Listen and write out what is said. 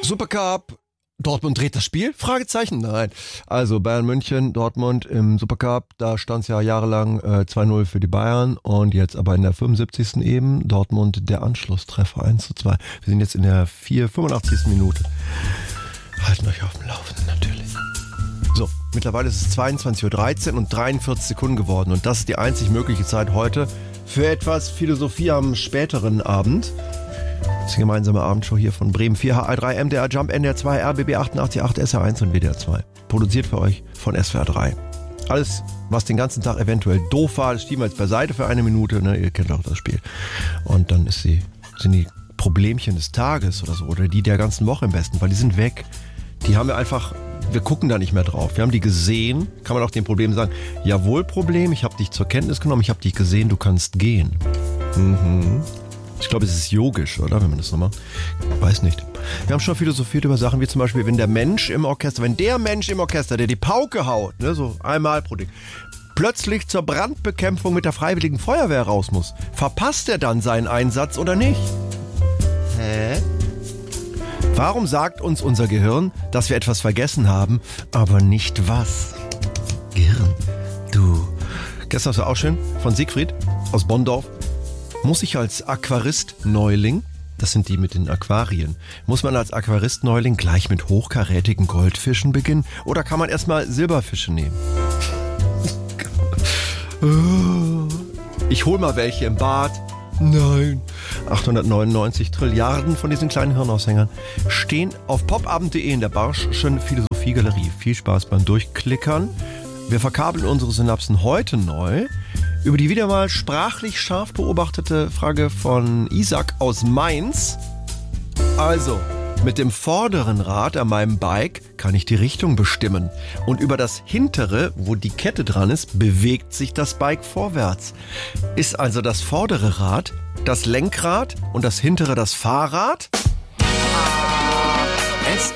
Supercup. Dortmund dreht das Spiel? Fragezeichen? Nein. Also Bayern München, Dortmund im Supercup, da stand es ja jahrelang 2-0 für die Bayern und jetzt aber in der 75. eben Dortmund der Anschlusstreffer 1:2. Wir sind jetzt in der 85. Minute. Halten euch auf dem Laufenden natürlich. So, mittlerweile ist es 22:13 Uhr und 43 Sekunden geworden und das ist die einzig mögliche Zeit heute für etwas Philosophie am späteren Abend. Das ist die gemeinsame Abendshow hier von Bremen 4, HR3, MDR Jump, NDR 2, RBB 88.8, SR1 und WDR 2. Produziert für euch von SWR 3. Alles, was den ganzen Tag eventuell doof war, das schieben wir jetzt beiseite für eine Minute. Ne? Ihr kennt auch das Spiel. Und dann sind die Problemchen des Tages oder so, oder die der ganzen Woche im besten, weil die sind weg. Die haben wir einfach, wir gucken da nicht mehr drauf. Wir haben die gesehen, kann man auch dem Problem sagen, jawohl Problem, ich habe dich zur Kenntnis genommen, ich habe dich gesehen, du kannst gehen. Ich glaube, es ist yogisch, oder? Wenn man das so macht. Weiß nicht. Wir haben schon philosophiert über Sachen wie zum Beispiel, wenn der Mensch im Orchester, der die Pauke haut, ne, so einmal pro Ding, plötzlich zur Brandbekämpfung mit der Freiwilligen Feuerwehr raus muss, verpasst er dann seinen Einsatz oder nicht? Hä? Warum sagt uns unser Gehirn, dass wir etwas vergessen haben, aber nicht was? Gehirn, du. Gestern war auch schön von Siegfried aus Bonndorf. Muss ich als Aquarist-Neuling, das sind die mit den Aquarien, muss man als Aquarist-Neuling gleich mit hochkarätigen Goldfischen beginnen? Oder kann man erstmal Silberfische nehmen? Ich hol mal welche im Bad. Nein. 899 Trilliarden von diesen kleinen Hirnaushängern stehen auf popabend.de in der Barsch'schen Philosophiegalerie. Viel Spaß beim Durchklickern. Wir verkabeln unsere Synapsen heute neu über die wieder mal sprachlich scharf beobachtete Frage von Isaac aus Mainz. Also, mit dem vorderen Rad an meinem Bike kann ich die Richtung bestimmen. Und über das hintere, wo die Kette dran ist, bewegt sich das Bike vorwärts. Ist also das vordere Rad das Lenkrad und das hintere das Fahrrad?